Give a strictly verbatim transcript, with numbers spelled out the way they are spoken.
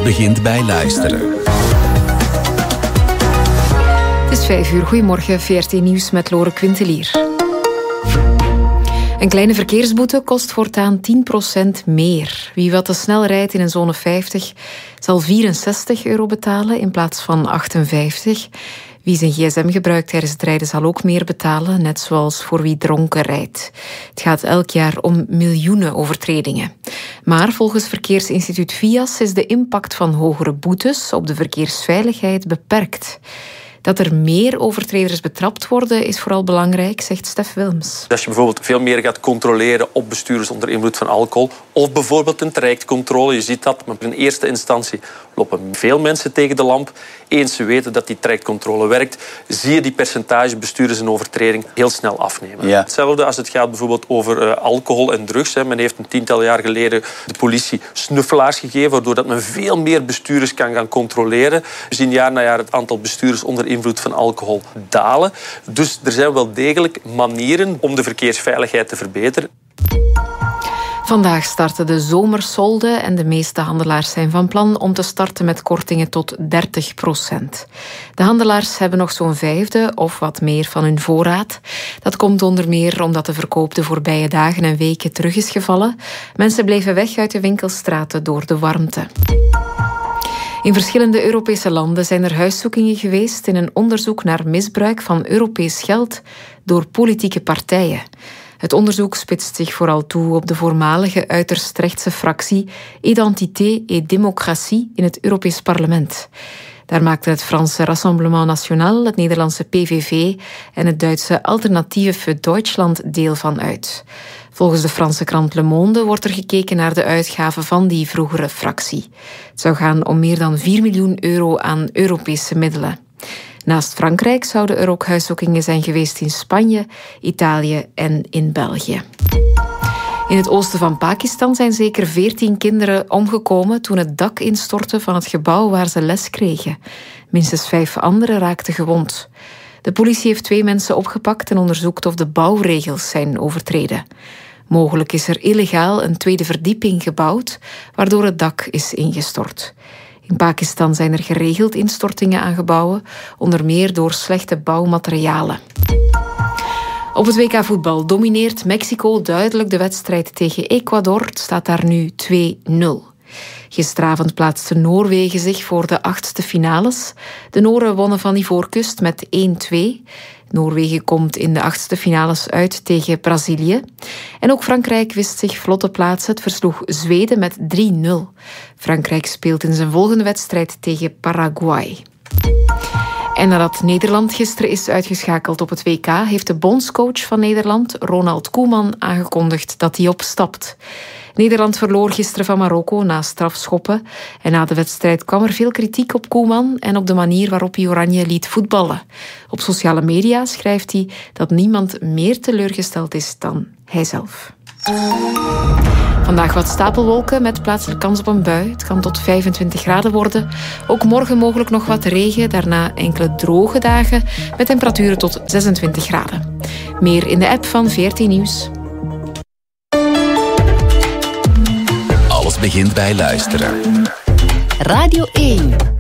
begint bij luisteren. Het is vijf uur. Goedemorgen, V R T Nieuws met Lore Quintelier. Een kleine verkeersboete kost voortaan tien procent meer. Wie wat te snel rijdt in een zone vijftig zal vierenzestig euro betalen in plaats van achtenvijftig. Wie zijn gsm gebruikt tijdens het rijden zal ook meer betalen, net zoals voor wie dronken rijdt. Het gaat elk jaar om miljoenen overtredingen. Maar volgens Verkeersinstituut V I A S is de impact van hogere boetes op de verkeersveiligheid beperkt. Dat er meer overtreders betrapt worden is vooral belangrijk, zegt Stef Wilms. Als je bijvoorbeeld veel meer gaat controleren op bestuurders onder invloed van alcohol, of bijvoorbeeld een trajectcontrole, je ziet dat, maar in eerste instantie lopen veel mensen tegen de lamp. Eens ze weten dat die trajectcontrole werkt, zie je die percentage bestuurders en overtreding heel snel afnemen. Ja. Hetzelfde als het gaat bijvoorbeeld over uh, alcohol en drugs. Hè. Men heeft een tiental jaar geleden de politie snuffelaars gegeven, waardoor dat men veel meer bestuurders kan gaan controleren. We zien jaar na jaar het aantal bestuurders onder invloed van alcohol dalen. Dus er zijn wel degelijk manieren om de verkeersveiligheid te verbeteren. Vandaag starten de zomersolden en de meeste handelaars zijn van plan om te starten met kortingen tot dertig procent. De handelaars hebben nog zo'n vijfde of wat meer van hun voorraad. Dat komt onder meer omdat de verkoop de voorbije dagen en weken terug is gevallen. Mensen bleven weg uit de winkelstraten door de warmte. In verschillende Europese landen zijn er huiszoekingen geweest in een onderzoek naar misbruik van Europees geld door politieke partijen. Het onderzoek spitst zich vooral toe op de voormalige uiterst rechtse fractie Identité et Démocratie in het Europees Parlement. Daar maakten het Franse Rassemblement National, het Nederlandse P V V en het Duitse Alternative für Deutschland deel van uit. Volgens de Franse krant Le Monde wordt er gekeken naar de uitgaven van die vroegere fractie. Het zou gaan om meer dan vier miljoen euro aan Europese middelen. Naast Frankrijk zouden er ook huiszoekingen zijn geweest in Spanje, Italië en in België. In het oosten van Pakistan zijn zeker veertien kinderen omgekomen toen het dak instortte van het gebouw waar ze les kregen. Minstens vijf anderen raakten gewond. De politie heeft twee mensen opgepakt en onderzoekt of de bouwregels zijn overtreden. Mogelijk is er illegaal een tweede verdieping gebouwd, waardoor het dak is ingestort. In Pakistan zijn er geregeld instortingen aan gebouwen, onder meer door slechte bouwmaterialen. Op het W K voetbal domineert Mexico duidelijk de wedstrijd tegen Ecuador. Het staat daar nu twee nul. Gisteravond plaatste Noorwegen zich voor de achtste finales. De Noren wonnen van Ivoorkust met één twee. Noorwegen komt in de achtste finales uit tegen Brazilië. En ook Frankrijk wist zich vlot te plaatsen. Het versloeg Zweden met drie nul. Frankrijk speelt in zijn volgende wedstrijd tegen Paraguay. En nadat Nederland gisteren is uitgeschakeld op het W K, heeft de bondscoach van Nederland, Ronald Koeman, aangekondigd dat hij opstapt. Nederland verloor gisteren van Marokko na strafschoppen. En na de wedstrijd kwam er veel kritiek op Koeman en op de manier waarop hij Oranje liet voetballen. Op sociale media schrijft hij dat niemand meer teleurgesteld is dan hijzelf. Vandaag wat stapelwolken met plaatselijk kans op een bui. Het kan tot vijfentwintig graden worden. Ook morgen mogelijk nog wat regen. Daarna enkele droge dagen met temperaturen tot zesentwintig graden. Meer in de app van V R T Nieuws. Alles begint bij luisteren. Radio één.